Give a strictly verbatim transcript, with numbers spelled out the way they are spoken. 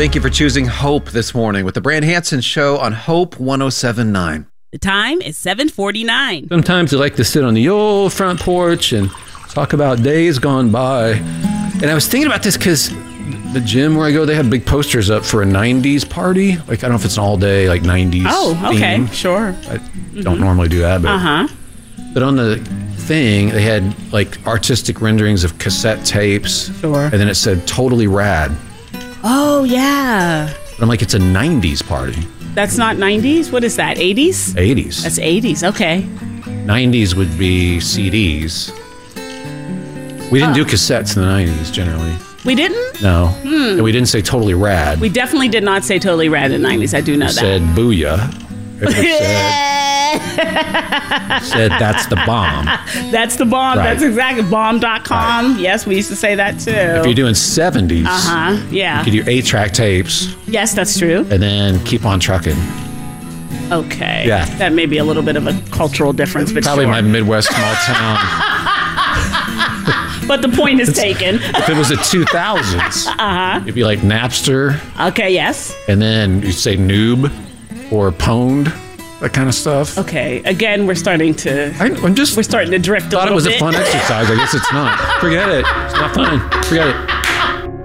Thank you for choosing Hope this morning with the Brand Hansen Show on Hope one oh seven point nine. The time is seven forty-nine. Sometimes I like to sit on the old front porch and talk about days gone by. And I was thinking about this because the gym where I go, they have big posters up for a nineties party. Like, I don't know if it's an all-day, like, nineties Oh, okay. theme. Sure. I Mm-hmm. don't normally do that. But, Uh-huh. but on the thing, they had, like, artistic renderings of cassette tapes. Sure. And then it said, totally rad. Oh, yeah. But I'm like, it's a nineties party. That's not nineties? What is that, eighties? eighties. That's eighties, okay. nineties would be C Ds. We didn't do cassettes in the nineties, generally. We didn't? No. Hmm. And we didn't say totally rad. We definitely did not say totally rad in the nineties. I do know We that. said booyah. And we said, said that's the bomb. That's the bomb. Right. That's exactly bomb dot com. Right. Yes, we used to say that too. If you're doing seventies, uh-huh. Yeah. you could do eight-track tapes. Yes, that's true. And then keep on trucking. Okay. Yeah. That may be a little bit of a cultural difference. But Probably sure. my Midwest small town. But the point is taken. If it was the two thousands, uh-huh. it'd be like Napster. Okay, yes. And then you'd say noob or pwned, that kind of stuff. Okay. Again, we're starting to... I, I'm just... We're starting to drift a thought little bit. it was a fun exercise. I guess it's not. Forget it. It's not fun. Forget it.